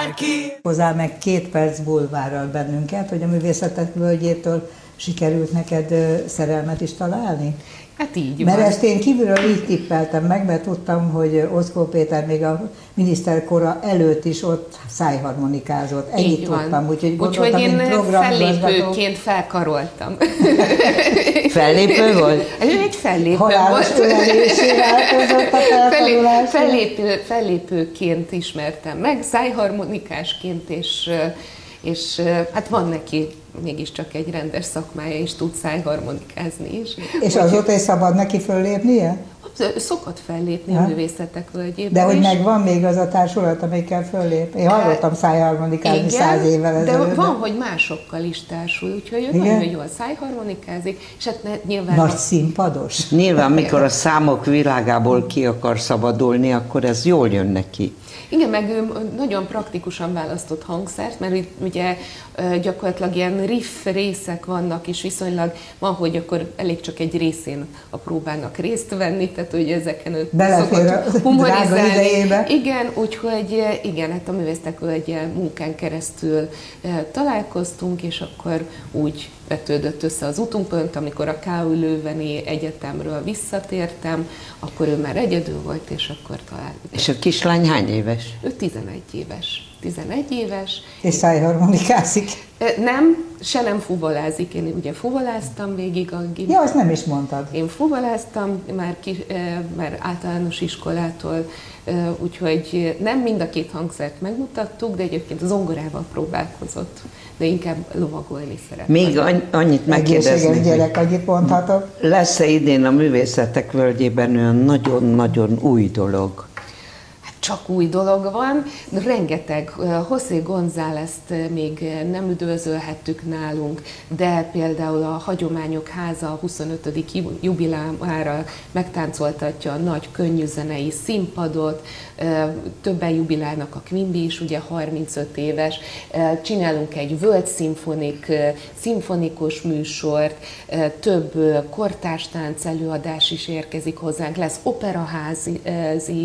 Hozzá meg 2 perc bulvárral bennünket, hogy a Művészetek Völgyétől sikerült neked szerelmet is találni? Hát így Mert van. ezt én kívülről így tippeltem meg, mert tudtam, hogy Oczkó Péter még a miniszterkora előtt is ott szájharmonikázott. Ennyit tudtam, úgyhogy gondoltam, én mint programigazgató. fellépőként felkaroltam. Fellépő volt? Ő egy fellépő Halálos volt. ölelésé változott a felkarolás. Fellépőként ismertem meg, szájharmonikásként, és hát van neki mégiscsak egy rendes szakmája, és tud szájharmonikázni is. És azóta is szabad neki föllépnie? Szokott fellépni a Művészetek Völgyében. De hogy is. megvan még az a társulat, amikkel föllép? Én hallottam szájharmonikázni 100 évvel ezelőtt. De van, hogy másokkal is társul, úgyhogy ő nagyon jól szájharmonikázik, és hát nyilván... Nagy színpados? Nyilván, mikor a számok világából ki akar szabadulni, akkor ez jól jön neki. Igen, meg ő nagyon praktikusan választott hangszert, mert ugye gyakorlatilag ilyen riff részek vannak, és viszonylag van, hogy akkor elég csak egy részén a próbának részt venni, tehát hogy ezeken ő szokott humorizálni. Igen, úgyhogy igen, hát a Művészetek Völgye munkán keresztül találkoztunk, és akkor úgy vetődött össze az utunk, amikor a KU Lőveni Egyetemről visszatértem, akkor ő már egyedül volt, és akkor találkoztunk. És a kislány hány éves? Ő 11 éves. 11 éves. És szájharmonikázik? Nem, se nem fuvolázik. Én ugye fuvoláztam végig a gimnáziumban. Ja, azt nem is mondtad. Én fuvoláztam már általános iskolától, úgyhogy nem mind a 2 hangszert megmutattuk, de egyébként zongorával próbálkozott, de inkább lovagolni szeret. Még annyit megkérdezni, egészséges gyerek, annyit mondhatok. Lesz-e idén a Művészetek Völgyében olyan nagyon-nagyon új dolog? Csak új dolog van, rengeteg. José González-t még nem üdvözölhettük nálunk, de például a Hagyományok Háza a 25. jubileumára megtáncoltatja a nagy könnyűzenei színpadot, többen jubilálnak, a Quimby is, ugye 35 éves, csinálunk egy World Symphonic szimfonikus műsort, több kortárs tánc előadás is érkezik hozzánk, lesz operaházi